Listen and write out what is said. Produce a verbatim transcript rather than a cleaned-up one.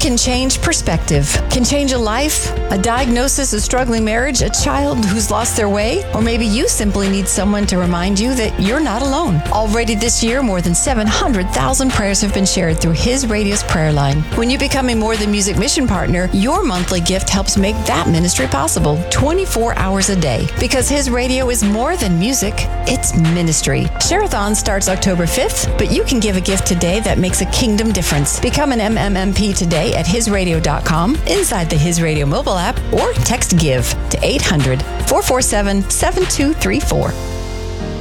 can change perspective, can change a life, a diagnosis, a struggling marriage, a child who's lost their way, or maybe you simply need someone to remind you that you're not alone. Already this year, more than seven hundred thousand prayers have been shared through His Radio's prayer line. When you become a More Than Music mission partner, your monthly gift helps make that ministry possible twenty-four hours a day. Because His Radio is more than music, it's ministry. Share-a-thon starts October fifth, but you can give a gift today that makes a kingdom difference. Become an M M M P today at his radio dot com, inside the His Radio mobile app, or text GIVE to eight hundred, four four seven, seven two three four.